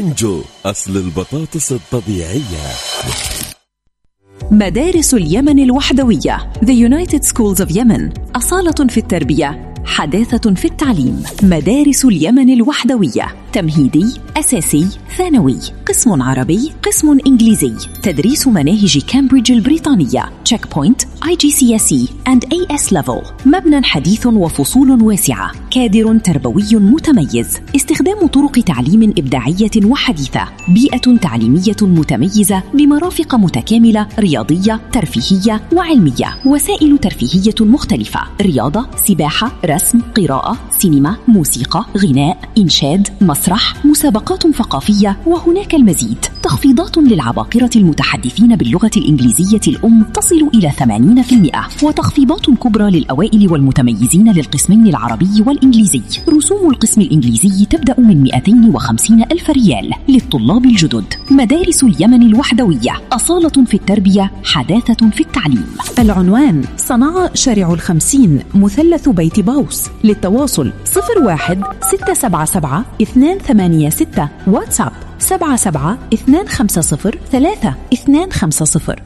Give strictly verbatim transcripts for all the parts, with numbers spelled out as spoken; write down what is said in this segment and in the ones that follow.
مونجو، أصل البطاطس الطبيعية. مدارس اليمن الوحدوية The United Schools of Yemen، أصالة في التربية، حداثة في التعليم. مدارس اليمن الوحدوية، تمهيدي، أساسي، ثانوي، قسم عربي، قسم إنجليزي، تدريس مناهج كامبريدج البريطانية، تشيك بوينت، آي جي سي إس إي and إيه إس Level. مبنى حديث وفصول واسعة، كادر تربوي متميز، استخدام طرق تعليم إبداعية وحديثة، بيئة تعليمية متميزة بمرافق متكاملة رياضية، ترفيهية وعلمية، وسائل ترفيهية مختلفة، رياضة، سباحة، رسم، قراءة، سينما، موسيقى، غناء، إنشاد، مسرح، مسابقات ثقافية، وهناك المزيد. تخفيضات للعباقرة المتحدثين باللغة الإنجليزية الأم تصل إلى ثمانين بالمئة، وتخفيضات كبرى للأوائل والمتميزين للقسمين العربي والإنجليزي. رسوم القسم الإنجليزي تبدأ من مئتين وخمسين ألف ريال للطلاب الجدد. مدارس اليمن الوحدوية، أصالة في التربية، حداثة في التعليم. العنوان: صنعاء شارع الخمسين، مثلث بيت باوس. للتواصل صفر واحد ستة سبعة سبعة اثنان ثمانية ستة، واتساب سبعة سبعة اثنان خمسة صفر ثلاثة اثنان خمسة صفر.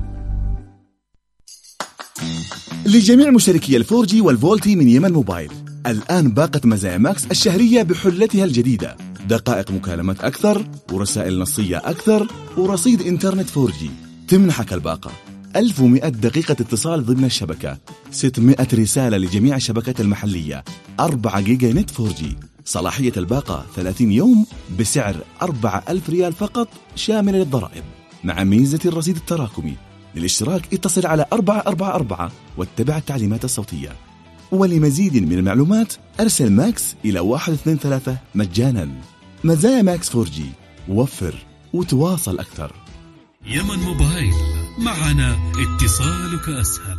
لجميع مشتركي الفور جي والفولتي من يمن موبايل، الآن باقة مزايا ماكس الشهرية بحلتها الجديدة، دقائق مكالمات أكثر، ورسائل نصية أكثر، ورصيد إنترنت فور جي. تمنحك الباقة ألف ومئة دقيقة اتصال ضمن الشبكة، ستمئة رسالة لجميع الشبكات المحلية، أربعة جيجا نت فور جي. صلاحية الباقة ثلاثين يوم بسعر أربعة ألف ريال فقط شاملة للضرائب، مع ميزة الرصيد التراكمي. للاشتراك اتصل على أربعة أربعة أربعة واتبع التعليمات الصوتية. ولمزيد من المعلومات أرسل ماكس إلى واحد اثنين ثلاثة مجانا. مزايا ماكس فور جي، وفر وتواصل أكثر. يمن موبايل، معنا اتصالك أسهل.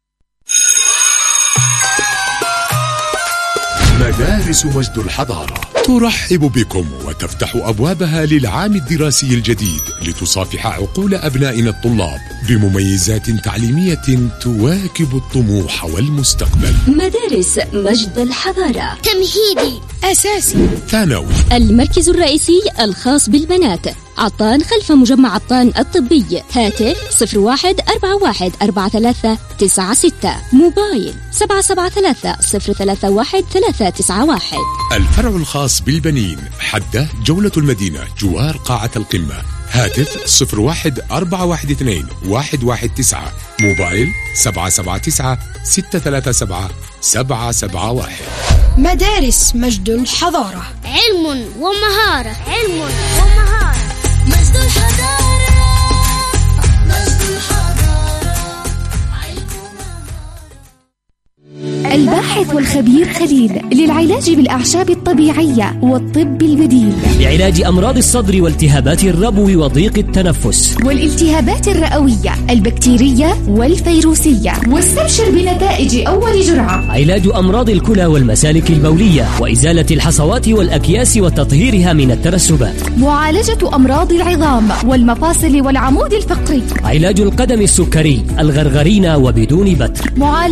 مدارس مجد الحضارة ترحب بكم وتفتح أبوابها للعام الدراسي الجديد لتصافح عقول أبنائنا الطلاب بمميزات تعليمية تواكب الطموح والمستقبل. مدارس مجد الحضارة، تمهيدي، أساسي، ثانوي. المركز الرئيسي الخاص بالبنات، عطان خلف مجمع عطان الطبي. هاتف صفر واحد أربعة واحد أربعة ثلاثة تسعة ستة. موبايل سبعة سبعة ثلاثة صفر ثلاثة واحد ثلاثة تسعة واحد. الفرع الخاص بالبنين، حدة جولة المدينة جوار قاعة القمة. هاتف صفر واحد أربعة واحد اثنين واحد واحد تسعة. موبايل سبعة سبعة تسعة ستة ثلاثة سبعة سبعة سبعة واحد. مدارس مجد الحضارة، علم ومهارة، علم ومهارة. مجد الحضارة، مجد الحضارة، علم ومهارة. الباحث والخبير خليل للعلاج بالأعشاب الطبيعية والطب البديل، لعلاج أمراض الصدر والتهابات الربو وضيق التنفس والالتهابات الرئوية البكتيرية والفيروسية. واستبشر بنتائج أول جرعة. علاج أمراض الكلى والمسالك البولية وإزالة الحصوات والأكياس وتطهيرها من الترسبات. معالجة أمراض العظام والمفاصل والعمود الفقري. علاج القدم السكري، الغرغرين وبدون بتر.